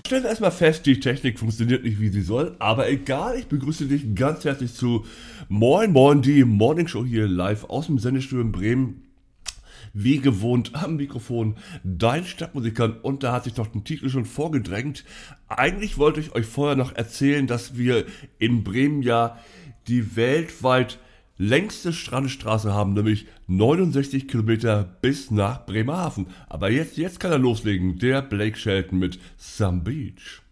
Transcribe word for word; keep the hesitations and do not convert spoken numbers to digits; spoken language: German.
stellen wir erstmal fest, die Technik funktioniert nicht, wie sie soll. Aber egal, ich begrüße dich ganz herzlich zu Moin Moin, die Morning Show hier live aus dem Sendestudio in Bremen. Wie gewohnt am Mikrofon dein Stadtmusikern, und da hat sich doch den Titel schon vorgedrängt. Eigentlich wollte ich euch vorher noch erzählen, dass wir in Bremen ja die weltweit längste Strandstraße haben, nämlich neunundsechzig Kilometer bis nach Bremerhaven. Aber jetzt, jetzt kann er loslegen, der Blake Shelton mit Some Beach.